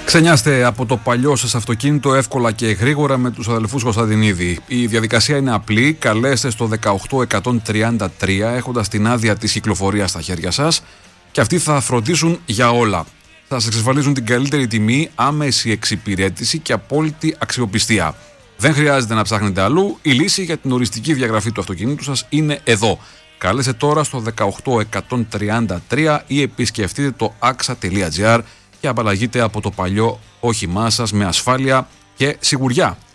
Ξενιάστε από το παλιό σας αυτοκίνητο εύκολα και γρήγορα με τους αδελφούς Κωνσταντινίδη. Η διαδικασία είναι απλή. Καλέστε στο 18133 έχοντας την άδεια της κυκλοφορίας στα χέρια σας και αυτοί θα φροντίσουν για όλα. Θα σας εξασφαλίζουν την καλύτερη τιμή, άμεση εξυπηρέτηση και απόλυτη αξιοπιστία. Δεν χρειάζεται να ψάχνετε αλλού. Η λύση για την οριστική διαγραφή του αυτοκινήτου σας είναι εδώ. Καλέστε τώρα στο 18133 ή επισκεφτείτε το axa.gr και απαλλαγείτε από το παλιό όχημά σας με ασφάλεια και σιγουριά.